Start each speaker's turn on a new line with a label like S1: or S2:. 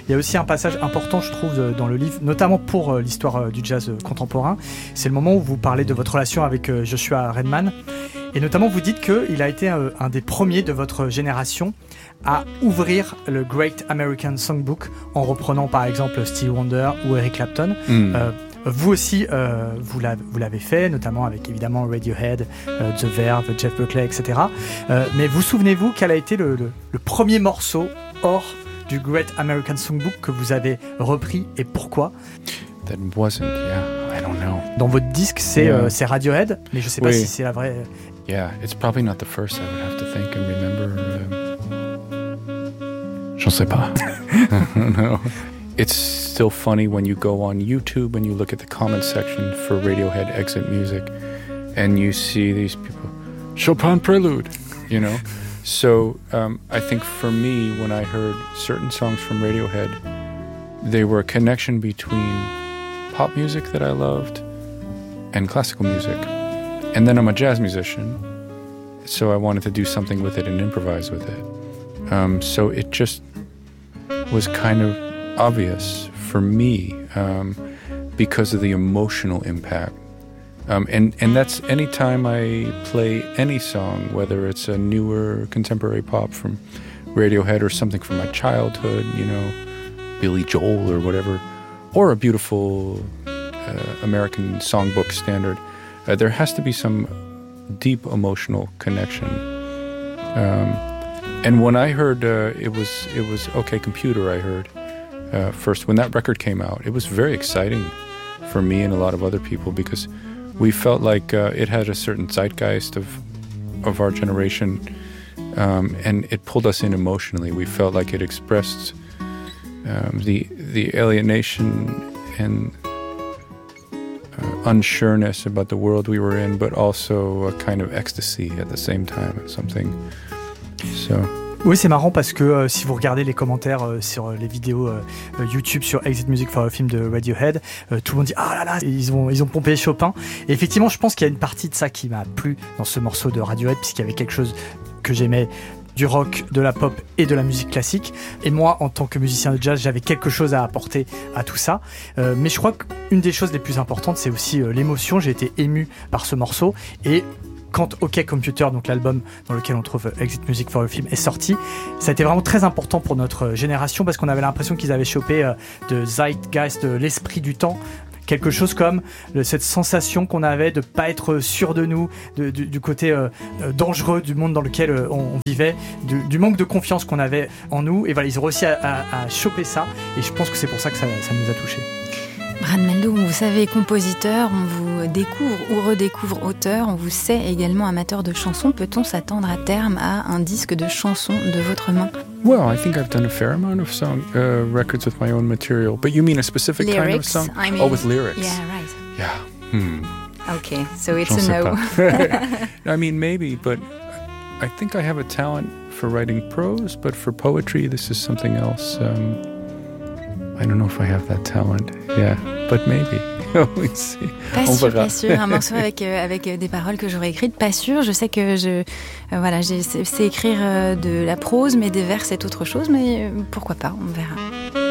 S1: Il y a aussi un passage important, je trouve, dans le livre, notamment pour l'histoire du jazz contemporain. C'est le moment où vous parlez de votre relation avec Joshua Redman. Et notamment, vous dites qu'il a été un des premiers de votre génération à ouvrir le Great American Songbook en reprenant par exemple Stevie Wonder ou Eric Clapton. Vous aussi, vous l'avez fait, notamment avec évidemment Radiohead, The Verve, Jeff Buckley, etc. Mais vous souvenez-vous quel a été le premier morceau hors du Great American Songbook que vous avez repris et pourquoi?
S2: That wasn't, I don't know.
S1: Dans votre disque, c'est Radiohead, mais je ne sais pas si c'est la vraie...
S2: Yeah, it's probably not the first. I would have to think and remember. J'en sais pas. No. It's still funny when you go on YouTube and you look at the comment section for Radiohead Exit Music and you see these people, Chopin Prelude, you know? So I think for me, when I heard certain songs from Radiohead, they were a connection between pop music that I loved and classical music. And then I'm a jazz musician, so I wanted to do something with it and improvise with it. So it just was kind of obvious for me because of the emotional impact. And that's anytime I play any song, whether it's a newer contemporary pop from Radiohead or something from my childhood, you know, Billy Joel or whatever, or a beautiful American songbook standard, there has to be some deep emotional connection. And when I heard it was OK Computer, I heard first when that record came out, it was very exciting for me and a lot of other people because we felt like it had a certain zeitgeist of our generation, and it pulled us in emotionally. We felt like it expressed the alienation and unsureness about the world we were in, but also a kind of ecstasy at the same time, something. So.
S1: Oui, c'est marrant parce que si vous regardez les commentaires sur les vidéos YouTube sur Exit Music for a Film de Radiohead, tout le monde dit « Ah là là, ils ont pompé Chopin ». Et effectivement, je pense qu'il y a une partie de ça qui m'a plu dans ce morceau de Radiohead, puisqu'il y avait quelque chose que j'aimais, du rock, de la pop et de la musique classique. Et moi, en tant que musicien de jazz, j'avais quelque chose à apporter à tout ça. Mais je crois qu'une des choses les plus importantes, c'est aussi l'émotion. J'ai été ému par ce morceau et quand OK Computer, donc l'album dans lequel on trouve Exit Music for a Film, est sorti, ça a été vraiment très important pour notre génération parce qu'on avait l'impression qu'ils avaient chopé de zeitgeist, de l'esprit du temps, quelque chose comme cette sensation qu'on avait de pas être sûr de nous, du côté dangereux du monde dans lequel on vivait, du manque de confiance qu'on avait en nous. Et voilà, ils ont réussi à choper ça et je pense que c'est pour ça que ça nous a touchés.
S3: Brad Mehldau, vous savez compositeur, on vous découvre ou redécouvre auteur, on vous sait également amateur de chansons. Peut-on s'attendre à terme à un disque de chansons de votre main?
S2: Well, I think I've done a fair amount of records with my own material. But you mean a specific
S3: lyrics,
S2: kind of song?
S3: I mean,
S2: with lyrics.
S3: Yeah, right.
S2: Yeah.
S3: Okay, so it's a no.
S2: I mean, maybe, but I think I have a talent for writing prose, but for poetry, this is something else. I don't know if I have that talent. Yeah, but maybe. We'll see.
S3: Pas sûr. Un morceau avec des paroles que j'aurais écrites, pas sûr. Je sais que je sais écrire de la prose, mais des vers c'est autre chose. Mais pourquoi pas, on verra.